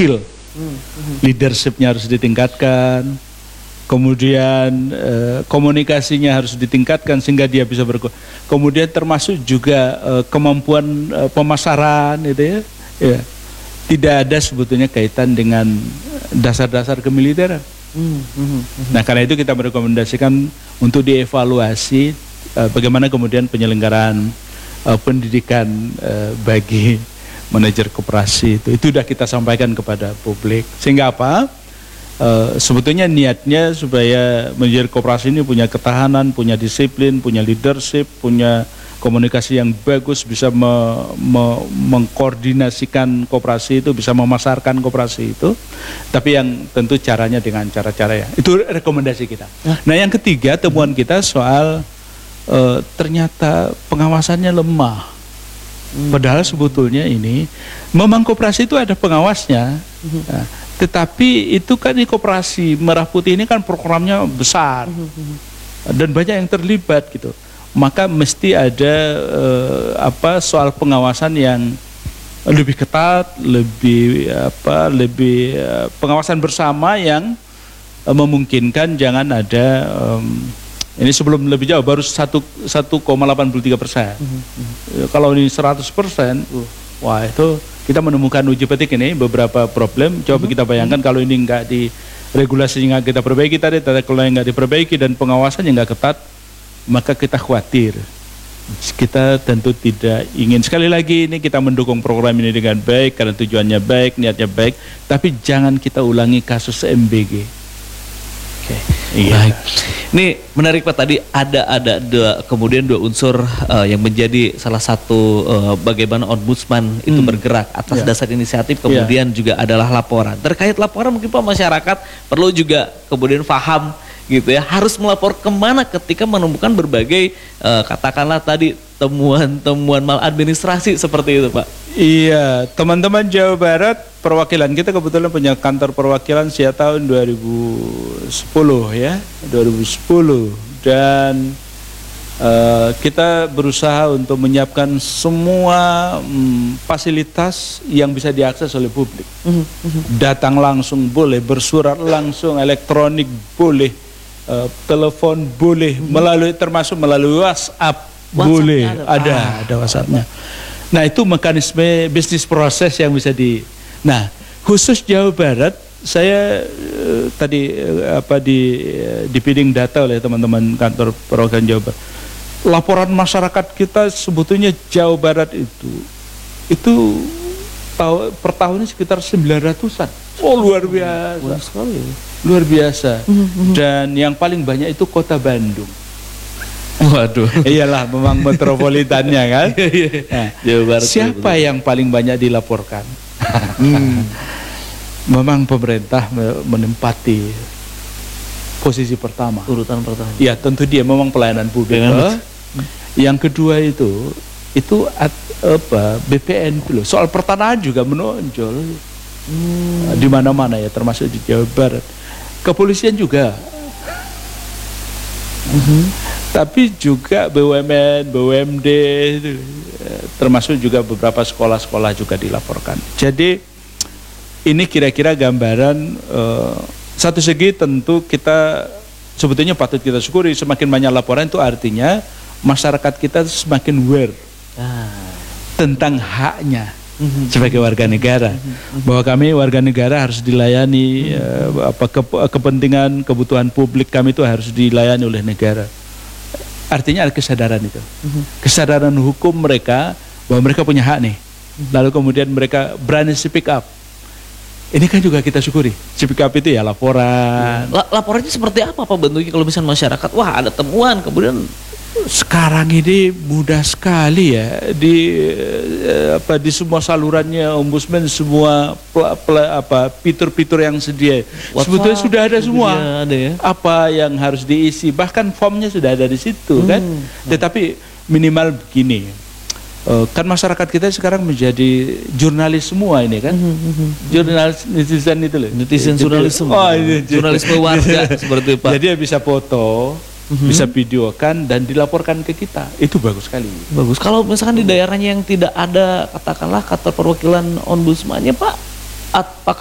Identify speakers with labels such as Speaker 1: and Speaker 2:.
Speaker 1: skill, leadershipnya harus ditingkatkan, kemudian komunikasinya harus ditingkatkan sehingga dia bisa kemudian termasuk juga kemampuan pemasaran itu ya. Ya. Tidak ada sebetulnya kaitan dengan dasar-dasar kemiliteran. Nah, karena itu kita merekomendasikan untuk dievaluasi bagaimana kemudian penyelenggaraan pendidikan bagi manajer koperasi itu sudah kita sampaikan kepada publik. Sehingga apa? Sebetulnya niatnya supaya manajer koperasi ini punya ketahanan, punya disiplin, punya leadership, punya komunikasi yang bagus, bisa mengkoordinasikan koperasi itu, bisa memasarkan koperasi itu. Tapi yang tentu caranya dengan cara-cara ya. Itu rekomendasi kita. Nah, yang ketiga temuan kita soal ternyata pengawasannya lemah. Padahal sebetulnya ini memang koperasi itu ada pengawasnya. Nah, tetapi itu kan di koperasi Merah Putih ini kan programnya besar dan banyak yang terlibat gitu. Maka mesti ada soal pengawasan yang lebih ketat, lebih pengawasan bersama yang memungkinkan jangan ada ini sebelum lebih jauh baru 1,83%. Kalau ini 100%, wah itu kita menemukan uji petik ini beberapa problem. Coba kita bayangkan kalau ini nggak di regulasinya nggak kita perbaiki tadi, tata kelola yang nggak diperbaiki dan pengawasannya nggak ketat, maka kita khawatir. Kita tentu tidak ingin, sekali lagi ini kita mendukung program ini dengan baik karena tujuannya baik, niatnya baik, tapi jangan kita ulangi kasus MBG.
Speaker 2: Oke.
Speaker 1: Iya.
Speaker 2: Baik. Ini menarik Pak, tadi ada dua unsur yang menjadi salah satu bagaimana ombudsman itu bergerak atas dasar inisiatif, kemudian juga adalah laporan. Terkait laporan mungkin Pak, masyarakat perlu juga kemudian paham gitu ya, harus melapor kemana ketika menemukan berbagai katakanlah tadi temuan-temuan maladministrasi seperti itu Pak.
Speaker 1: Iya, teman-teman Jawa Barat, perwakilan kita kebetulan punya kantor perwakilan sejak tahun 2010 ya, 2010, dan kita berusaha untuk menyiapkan semua fasilitas yang bisa diakses oleh publik. Datang langsung boleh, bersurat langsung, elektronik boleh, telepon boleh, termasuk melalui WhatsApp boleh, ada WhatsApp-nya. Nah, itu mekanisme bisnis proses yang bisa Nah, khusus Jawa Barat, saya tadi dibidding data oleh teman-teman kantor perwakilan Jawa Barat. Laporan masyarakat kita sebetulnya Jawa Barat itu per tahunnya sekitar 900-an. Oh, luar biasa.
Speaker 2: Luar sekali.
Speaker 1: Luar biasa. Dan yang paling banyak itu Kota Bandung.
Speaker 2: Waduh.
Speaker 1: Iyalah, memang metropolitannya kan. Nah,
Speaker 2: Jawa Barat.
Speaker 1: siapa yang paling banyak dilaporkan? Memang pemerintah menempati posisi pertama.
Speaker 2: Urutan pertama.
Speaker 1: Ya, tentu dia memang pelayanan publik. Yang kedua itu BPN itu loh. Soal pertanahan juga menonjol. Di mana-mana ya, termasuk di Jawa Barat. Kepolisian juga. Tapi juga BUMN, BUMD itu, termasuk juga beberapa sekolah-sekolah juga dilaporkan. Jadi ini kira-kira gambaran satu segi tentu kita sebetulnya patut kita syukuri, semakin banyak laporan itu artinya masyarakat kita semakin aware tentang haknya sebagai warga negara, bahwa kami warga negara harus dilayani, kepentingan kebutuhan publik kami itu harus dilayani oleh negara. Artinya ada kesadaran itu, kesadaran hukum mereka bahwa mereka punya hak nih, lalu kemudian mereka berani speak up. Ini kan juga kita syukuri. Speak up itu ya laporan.
Speaker 2: Laporannya seperti apa Pak bentuknya kalau misalnya masyarakat, wah ada temuan, kemudian
Speaker 1: sekarang ini mudah sekali ya di semua salurannya ombudsman, semua fitur-fitur yang sedia sebetulnya sudah ada semua.
Speaker 2: Ada ya?
Speaker 1: Apa yang harus diisi, bahkan formnya sudah ada di situ kan. Tetapi minimal begini, kan masyarakat kita sekarang menjadi jurnalis semua ini kan. Jurnalis netizen itu loh.
Speaker 2: Netizen jurnalisme. Jurnalisme warga seperti Pak.
Speaker 1: Jadi dia bisa foto, bisa videokan dan dilaporkan ke kita. Itu bagus sekali.
Speaker 2: Bagus. Kalau misalkan di daerahnya yang tidak ada katakanlah kantor perwakilan ombudsmannya Pak, apakah